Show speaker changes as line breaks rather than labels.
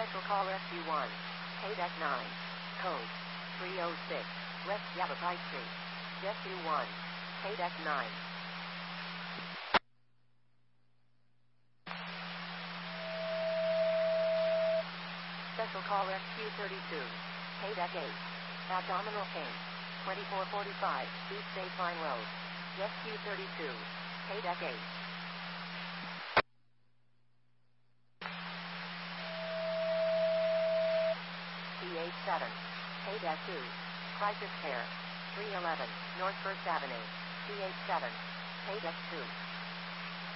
Special call SU1. Paydeck 9. Code 306. West Yavapai Street. SU1. Paydeck 9. Special call SQ32. Paydeck 8. Abdominal pain. 2445 East State Line Road. SQ32. Paydeck 8. P87. Paydeck 2. Crisis Care. 311 North First Avenue. P87. Paydeck 2.